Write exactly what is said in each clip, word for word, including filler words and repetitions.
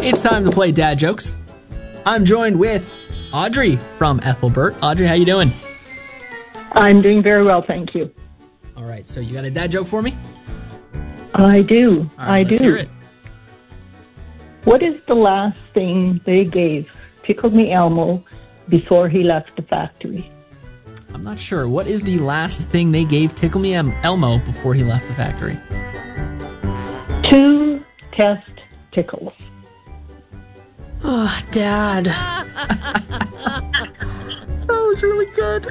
It's time to play Dad Jokes. I'm joined with Audrey from Ethelbert. Audrey, how you doing? I'm doing very well, thank you. All right, so you got a dad joke for me? I do. All right, I let's do. hear it. What is the last thing they gave Tickle Me Elmo before he left the factory? I'm not sure. What is the last thing they gave Tickle Me El- Elmo before he left the factory? Two test tickles. Oh, Dad. That was really good.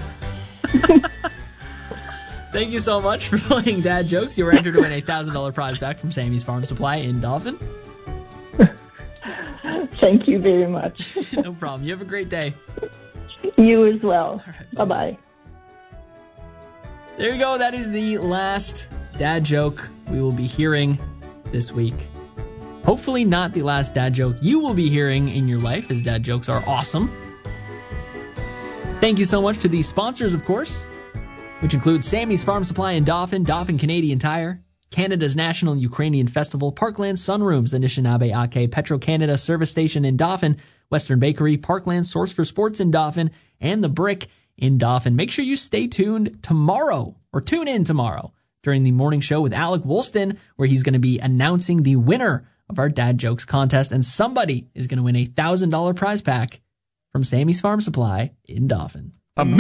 Thank you so much for playing Dad Jokes. You were entered to win a one thousand dollars prize back from Sammy's Farm Supply in Dauphin. Thank you very much. No problem. You have a great day. You as well. Right, bye-bye. There you go. That is the last dad joke we will be hearing this week. Hopefully not the last dad joke you will be hearing in your life, as dad jokes are awesome. Thank you so much to the sponsors, of course, which include Sammy's Farm Supply in Dauphin, Dauphin Canadian Tire, Canada's National Ukrainian Festival, Parkland Sunrooms, Anishinaabe Ake, Petro-Canada Service Station in Dauphin, Western Bakery, Parkland Source for Sports in Dauphin, and The Brick in Dauphin. Make sure you stay tuned tomorrow, or tune in tomorrow, during the morning show with Alec Woolston, where he's going to be announcing the winner of our Dad Jokes contest, and somebody is going to win a one thousand dollars prize pack from Sammy's Farm Supply in Dauphin. A